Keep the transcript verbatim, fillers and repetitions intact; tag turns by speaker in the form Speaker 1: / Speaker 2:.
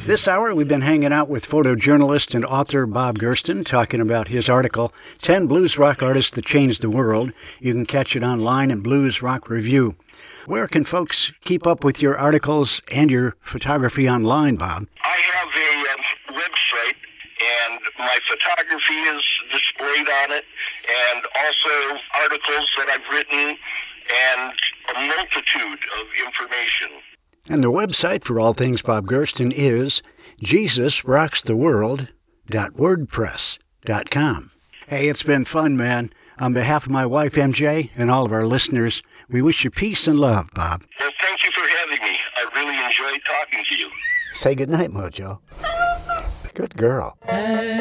Speaker 1: This hour, we've been hanging out with photojournalist and author Bob Gersten, talking about his article, ten Blues Rock Artists That Changed the World. You can catch it online at Blues Rock Review. Where can folks keep up with your articles and your photography online, Bob?
Speaker 2: I have a um, website, and my photography is displayed on it, and also articles that I've written, and a multitude of information.
Speaker 1: And the website for all things Bob Gersten is jesus rocks the world dot wordpress dot com. Hey, it's been fun, man. On behalf of my wife, M J, and all of our listeners, we wish you peace and love, Bob.
Speaker 2: Well, thank you for having me. I really enjoyed talking to you.
Speaker 1: Say goodnight, Mojo. Good girl.